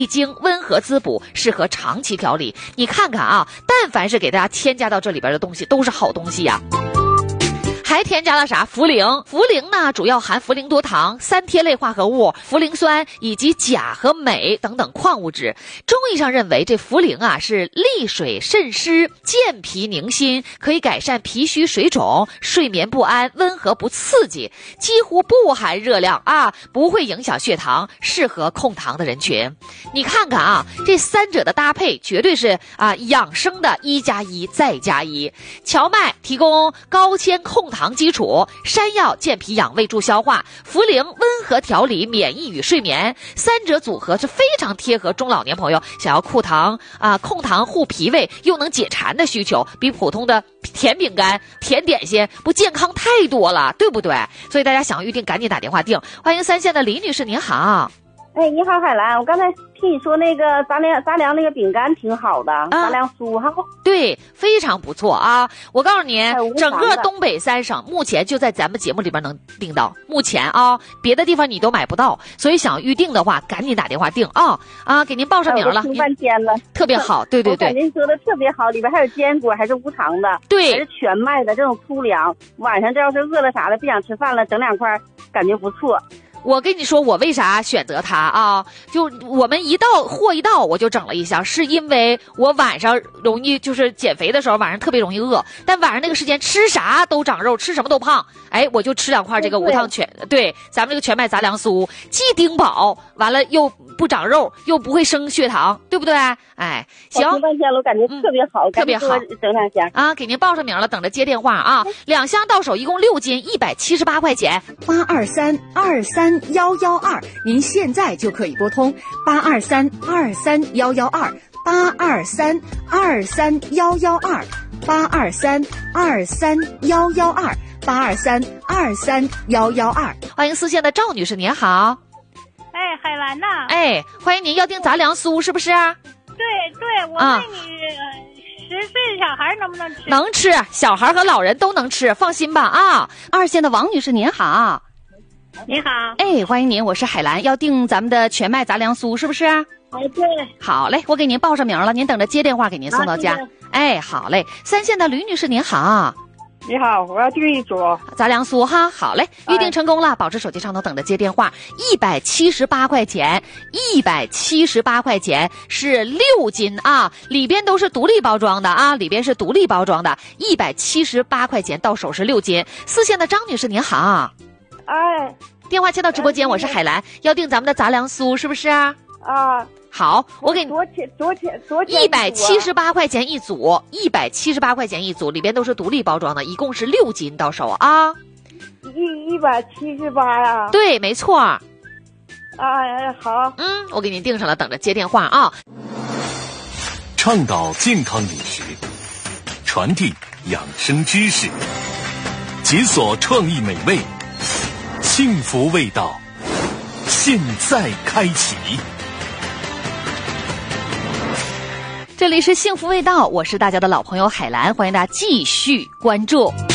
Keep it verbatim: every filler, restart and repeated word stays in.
益精，温和滋补，适合长期调理。你看看啊，但凡是给大家添加到这里边的东西，都是好东西呀、啊。还添加了啥？茯苓。茯苓呢，主要含茯苓多糖、三萜类化合物、茯苓酸以及钾和镁等等矿物质。中医上认为，这茯苓啊是利水渗湿、健脾宁心，可以改善脾虚水肿、睡眠不安、温和不刺激，几乎不含热量啊，不会影响血糖，适合控糖的人群。你看看啊，这三者的搭配绝对是啊养生的一加一再加一。荞麦提供高纤控糖基础，山药健脾养胃助消化，茯苓温和调理免疫与睡眠，三者组合是非常贴合中老年朋友想要控糖啊、控糖护脾胃又能解馋的需求，比普通的甜饼干、甜点心不健康太多了，对不对？所以大家想预定赶紧打电话订。欢迎三线的李女士，您好。 哎，你好，海兰，我刚才听你说那个杂粮杂粮那个饼干挺好的，杂粮酥哈。 对，非常不错啊！我告诉你，整个东北三省目前就在咱们节目里边能订到，目前啊，别的地方你都买不到，所以想预定的话，赶紧打电话订啊啊！给您报上名了， 听半天了， 特别好，对对对， 我感觉你说的特别好，里边还有坚果，还是无糖的， 对， 还是全麦的这种粗粮，晚上这要是饿了啥的，不想吃饭了，整两块，感觉不错。 我跟你说，我为啥选择它啊？就我们一到货一到，我就整了一箱，是因为我晚上容易就是减肥的时候，晚上特别容易饿，但晚上那个时间吃啥都长肉，吃什么都胖。哎，我就吃两块这个无糖全，对，咱们这个全麦杂粮酥，既顶饱，完了又不长肉，又不会升血糖，对不对？哎，行， 我听半天了，我感觉特别好， 嗯、特别好， 整两箱啊，给您报上名了，等着接电话啊。两箱到手，一共六斤，一百七十八块钱。 八二三二三幺幺二，您现在就可以拨通八二三二三幺幺二，八二三二三幺幺二，八二三二三幺幺二，八二三二三幺幺二。 欢迎四线的赵女士，您好。 哎，海兰呐！ 哎，欢迎您，要订杂粮酥是不是？ 对对，我问你，十岁的小孩能不能吃？ 能吃，小孩和老人都能吃，放心吧啊！ 二线的王女士您好。 你好， 哎，欢迎您，我是海兰，要订咱们的全麦杂粮酥是不是？ 哎，对。 好嘞，我给您报上名了，您等着接电话给您送到家。啊、哎，好嘞。三线的吕女士您好。 你好，我要订一组杂粮酥哈，好嘞，预定成功了，保持手机上头等着接电话。一百七十八块钱，一百七十八块钱是六斤啊，里边都是独立包装的啊，里边是独立包装的，一百七十八块钱到手是六斤。四线的张女士您好。 哎， 电话接到直播间，我是海兰，要订咱们的杂粮酥是不是啊？ 啊。 好，我给你多钱多钱多钱？ 一百七十八块钱一组，一百七十八块钱一组，里边都是独立包装的，一共是六斤到手啊。 一一百七十八呀？ 对，没错。 哎，好。 嗯，我给您订上了，等着接电话啊。 倡导健康饮食，传递养生知识，解锁创意美味，幸福味道，现在开启。 这里是幸福味道，我是大家的老朋友海兰，欢迎大家继续关注。